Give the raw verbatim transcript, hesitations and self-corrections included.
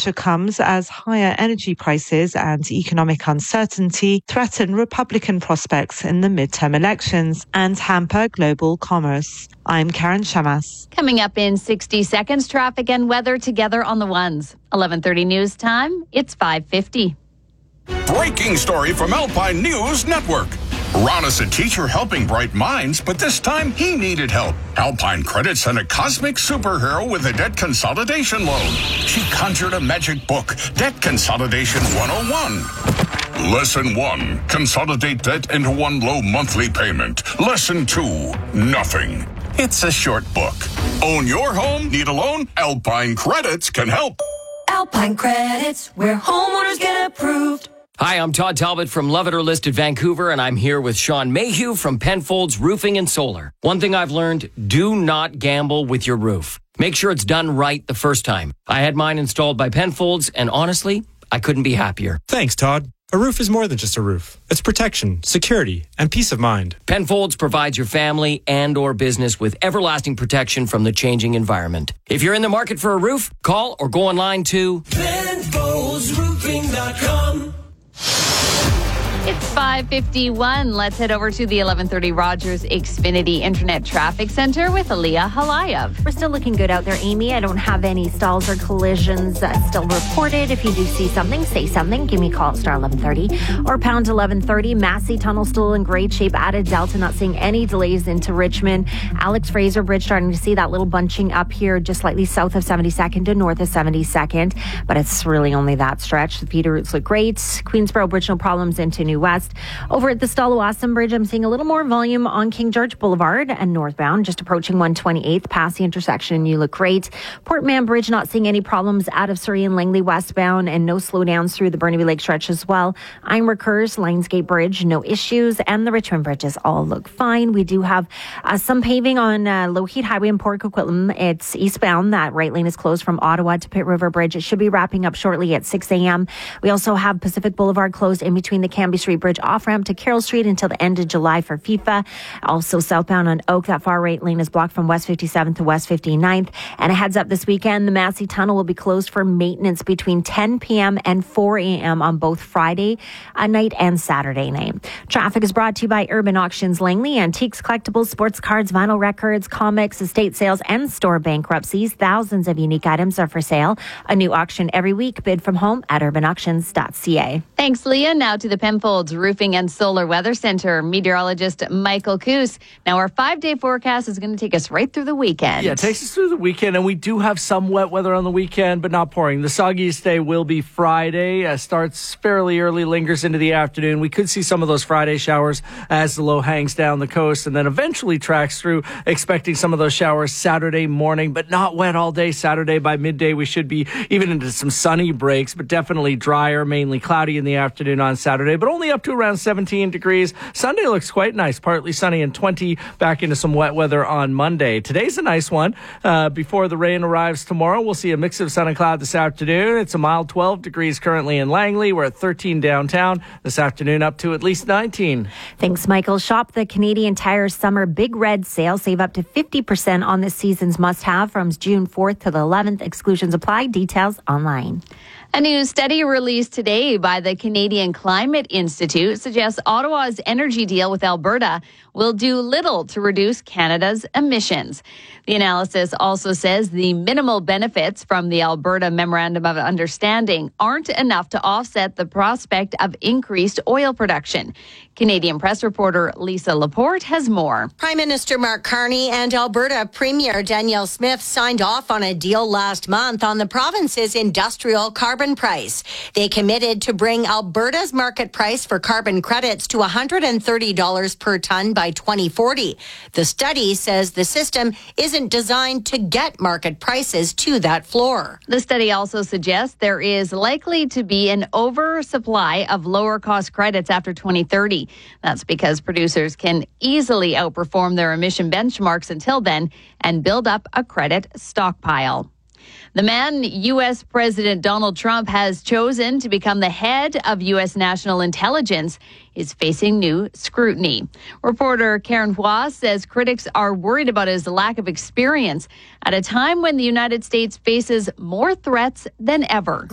pressure comes as higher energy prices and economic uncertainty threaten Republican prospects in the midterm elections and hamper global commerce. I'm Karen Shamas. Coming up in sixty seconds, traffic and weather together on the ones. eleven thirty news time, it's five fifty. Breaking story from Alpine News Network. Ron is a teacher helping bright minds, but this time he needed help. Alpine Credit sent a cosmic superhero with a debt consolidation loan. She conjured a magic book, Debt Consolidation one oh one. Lesson one, consolidate debt into one low monthly payment. Lesson two, nothing. It's a short book. Own your home? Need a loan? Alpine Credits can help. Alpine Credits, where homeowners get approved. Hi, I'm Todd Talbot from Love It or Listed Vancouver, and I'm here with Sean Mayhew from Penfolds Roofing and Solar. One thing I've learned, do not gamble with your roof. Make sure it's done right the first time. I had mine installed by Penfolds, and honestly, I couldn't be happier. Thanks, Todd. A roof is more than just a roof. It's protection, security, and peace of mind. Penfolds provides your family and or business with everlasting protection from the changing environment. If you're in the market for a roof, call or go online to Penfolds Roofing dot com. It's five fifty-one. Let's head over to the eleven thirty Rogers Xfinity Internet Traffic Center with Aliyah Halayev. We're still looking good out there, Amy. I don't have any stalls or collisions uh, still reported. If you do see something, say something. Give me a call at star eleven thirty or pound eleven thirty. Massey Tunnel still in great shape. Added Delta, not seeing any delays into Richmond. Alex Fraser Bridge starting to see that little bunching up here just slightly south of seventy-second to north of seventy-second. But it's really only that stretch. The feeder routes look great. Queensboro Bridge, no problems into New West. Over at the Stalowassam Bridge, I'm seeing a little more volume on King George Boulevard and northbound, just approaching one twenty-eighth past the intersection. You look great. Port Mann Bridge, not seeing any problems out of Surrey and Langley westbound, and no slowdowns through the Burnaby Lake stretch as well. Einrickers, Lionsgate Bridge, no issues, and the Richmond bridges all look fine. We do have uh, some paving on uh, Lougheed Highway in Port Coquitlam. It's eastbound. That right lane is closed from Ottawa to Pitt River Bridge. It should be wrapping up shortly at six a.m. We also have Pacific Boulevard closed in between the Cambie Street Bridge off-ramp to Carroll Street until the end of July for FIFA. Also southbound on Oak, that far right lane is blocked from West fifty-seventh to West fifty-ninth. And a heads up this weekend, the Massey Tunnel will be closed for maintenance between ten p.m. and four a.m. on both Friday uh, night and Saturday night. Traffic is brought to you by Urban Auctions Langley. Antiques, collectibles, sports cards, vinyl records, comics, estate sales, and store bankruptcies. Thousands of unique items are for sale. A new auction every week. Bid from home at urban auctions dot c a. Thanks, Leah. Now to the Penfolds Roofing and Solar Weather Center, meteorologist Michael Coos. Now, our five-day forecast is going to take us right through the weekend. Yeah, it takes us through the weekend, and we do have some wet weather on the weekend, but not pouring. The soggiest day will be Friday. Uh, starts fairly early, lingers into the afternoon. We could see some of those Friday showers as the low hangs down the coast, and then eventually tracks through, expecting some of those showers Saturday morning, but not wet all day. Saturday by midday, we should be even into some sunny breaks, but definitely drier, mainly cloudy in the afternoon on Saturday, but only up to around seventeen degrees. Sunday looks quite nice, partly sunny and twenty, back into some wet weather on Monday. Today's a nice one. Uh, before the rain arrives tomorrow, we'll see a mix of sun and cloud this afternoon. It's a mild twelve degrees currently in Langley. We're at thirteen downtown. This afternoon up to at least nineteen. Thanks, Michael. Shop the Canadian Tire Summer Big Red Sale. Save up to fifty percent on this season's must-have from June fourth to the eleventh. Exclusions apply. Details online. A new study released today by the Canadian Climate Institute suggests Ottawa's energy deal with Alberta will do little to reduce Canada's emissions. The analysis also says the minimal benefits from the Alberta Memorandum of Understanding aren't enough to offset the prospect of increased oil production. Canadian press reporter Lisa Laporte has more. Prime Minister Mark Carney and Alberta Premier Danielle Smith signed off on a deal last month on the province's industrial carbon price. They committed to bring Alberta's market price for carbon credits to one hundred thirty dollars per ton by twenty forty. The study says the system isn't designed to get market prices to that floor. The study also suggests there is likely to be an oversupply of lower cost credits after twenty thirty. That's because producers can easily outperform their emission benchmarks until then and build up a credit stockpile. The man U S President Donald Trump has chosen to become the head of U S national intelligence is facing new scrutiny. Reporter Karen Hua says critics are worried about his lack of experience at a time when the United States faces more threats than ever.